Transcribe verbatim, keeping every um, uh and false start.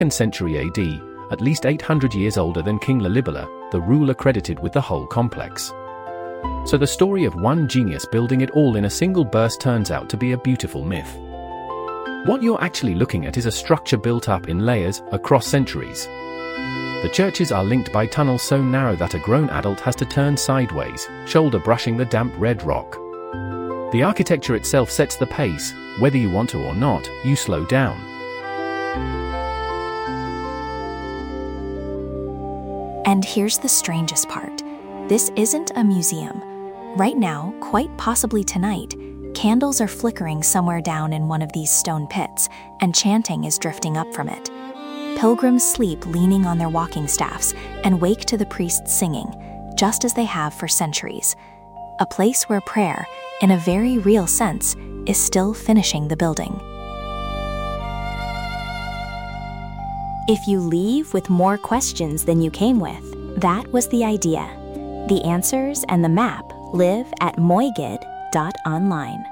second century A D, at least eight hundred years older than King Lalibela, the ruler credited with the whole complex. So the story of one genius building it all in a single burst turns out to be a beautiful myth. What you're actually looking at is a structure built up in layers across centuries. The churches are linked by tunnels so narrow that a grown adult has to turn sideways, shoulder brushing the damp red rock. The architecture itself sets the pace. Whether you want to or not, you slow down. And here's the strangest part. This isn't a museum. Right now, quite possibly tonight, candles are flickering somewhere down in one of these stone pits, and chanting is drifting up from it. Pilgrims sleep leaning on their walking staffs and wake to the priests singing, just as they have for centuries. A place where prayer, in a very real sense, is still finishing the building. If you leave with more questions than you came with, that was the idea. The answers and the map live at moigid dot online.